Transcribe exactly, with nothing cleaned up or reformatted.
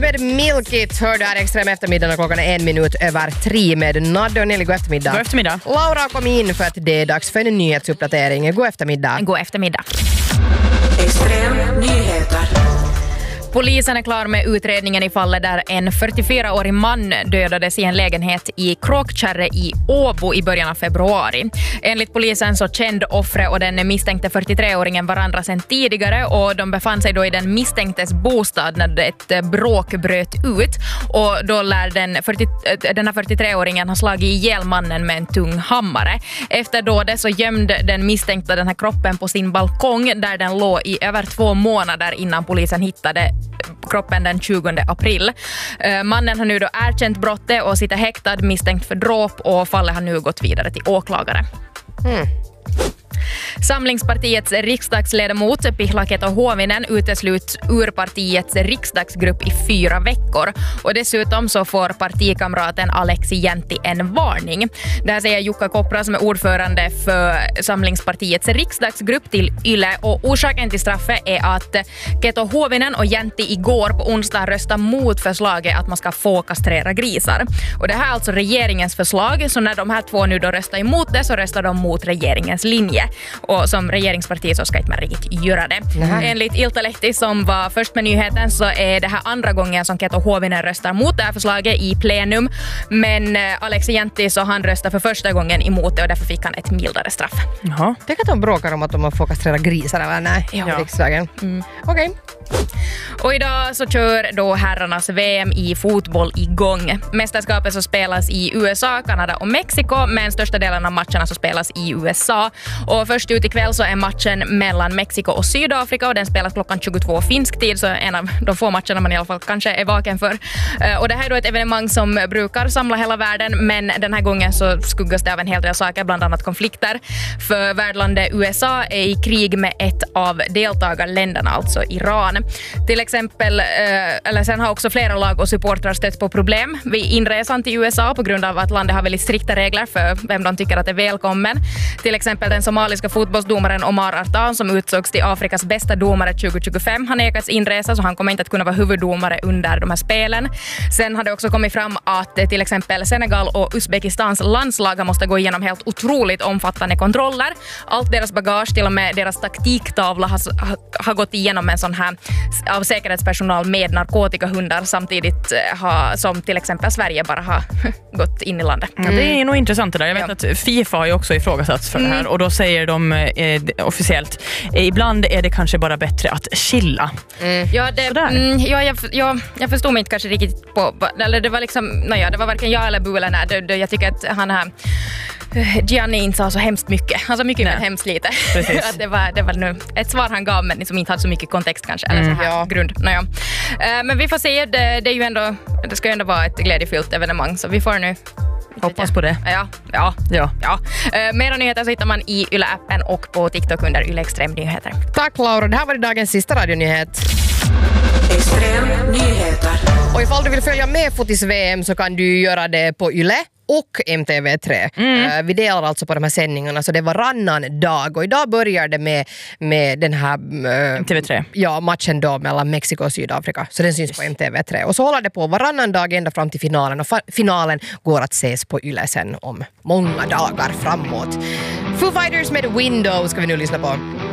med Milkit hör du här extrem eftermiddagen, klockan är en minut över tre med Nadde och Nelly. God eftermiddag. God eftermiddag. Laura kom in för att det är dags för en nyhetsuppdatering. God eftermiddag. God eftermiddag. Extrem nyheter. Polisen är klar med utredningen i fallet där en fyrtiofyraårig man dödades i en lägenhet i Kråkkärre i Åbo i början av februari. Enligt polisen så kände offret och den misstänkte fyrtiotreåringen varandra sedan tidigare och de befann sig då i den misstänktes bostad när ett bråk bröt ut och då lär den, fyrtio, den här fyrtiotreåringen ha slagit ihjäl mannen med en tung hammare. Efter då det så gömde den misstänkta den här kroppen på sin balkong där den låg i över två månader innan polisen hittade kroppen den tjugonde april. Mannen har nu då erkänt brottet och sitter häktad misstänkt för dråp och fallet har nu gått vidare till åklagare. Mm. Samlingspartiets riksdagsledamot Pihla Keto-Huovinen utesluts ur partiets riksdagsgrupp i fyra veckor. Och dessutom så får partikamraten Aleksi Jäntti en varning. Det här säger Jukka Kopra som är ordförande för Samlingspartiets riksdagsgrupp till Yle. Och orsaken till straffet är att Keto-Huovinen och Jäntti igår på onsdag röstade mot förslaget att man ska få kastrera grisar. Och det här är alltså regeringens förslag. Så när de här två nu då röstar emot det så röstar de mot regeringens linje. Och som regeringsparti så ska inte man riktigt göra det. Mm. Enligt Iltalehti som var först med nyheten så är det här andra gången som Keto-Huovinen röstar mot det här förslaget i plenum. Men Aleksi Jäntti så han röstar för första gången emot det och därför fick han ett mildare straff. Jaha. Tänk att de bråkar om att de får kastrera grisar eller nej i ja. riksdagen. Mm. Okej. Okay. Och idag så kör då herrarnas V M i fotboll igång. Mästerskapet så spelas i U S A, Kanada och Mexiko, men största delen av matcherna så spelas i U S A. Och först ut ikväll så är matchen mellan Mexiko och Sydafrika och den spelas klockan tjugotvå finsk tid, så en av de få matcherna man i alla fall kanske är vaken för. Och det här är då ett evenemang som brukar samla hela världen, men den här gången så skuggas det av en hel del saker, bland annat konflikter. För värdlandet U S A är i krig med ett av deltagarländerna, alltså Iran. Till exempel, eller sen har också flera lag och supportrar stött på problem vid inresan till U S A på grund av att landet har väldigt strikta regler för vem de tycker att är välkommen. Till exempel den somaliska fotbollsdomaren Omar Artan som utsågs till Afrikas bästa domare tjugo tjugofem. Han nekats inresa så han kommer inte att kunna vara huvuddomare under de här spelen. Sen har det också kommit fram att till exempel Senegal och Uzbekistans landslag måste gå igenom helt otroligt omfattande kontroller. Allt deras bagage, till och med deras taktiktavla har, har gått igenom en sån här av säkerhetspersonal med narkotikahundar samtidigt ha, som till exempel Sverige bara har gått in i landet. Mm. Ja, det är nog intressant det där. Jag vet ja. att FIFA har ju också ifrågasatts för mm. det här och då säger de eh, officiellt eh, ibland är det kanske bara bättre att chilla. Mm. Ja, det, mm, ja, jag, jag, jag förstod mig inte kanske riktigt på, eller det var liksom, naja, det var varken jag eller Bu eller nej. Det, det, jag tycker att han här Gianni inte sa så hemskt mycket. Alltså mycket mer hemskt lite. Att det, var, det var nu ett svar han gav men som inte hade så mycket kontext kanske. Eller mm. så här ja. grund. Naja. Uh, men vi får se. Det, det, är ju ändå, det ska ju ändå vara ett glädjefyllt evenemang. Så vi får nu hoppas på det. Ja, ja, ja. ja. Uh, mera nyheter så hittar man i Yle-appen och på TikTok under Yle Extrem Nyheter. Tack Laura. Det här var dagens sista radionyhet. Extrem Nyheter. Och ifall du vill följa med fotis-V M så kan du göra det på Yle och M T V tre. Mm. Uh, vi delar alltså på de här sändningarna så det var varannan dag och idag börjar det med, med den här uh, M T V tre. Ja, matchen då mellan Mexiko och Sydafrika. Så den syns yes. på M T V tre. Och så håller det på varannan dag ända fram till finalen och fa- finalen går att ses på Yle sen om många dagar framåt. Foo Fighters med Windows ska vi nu lyssna på.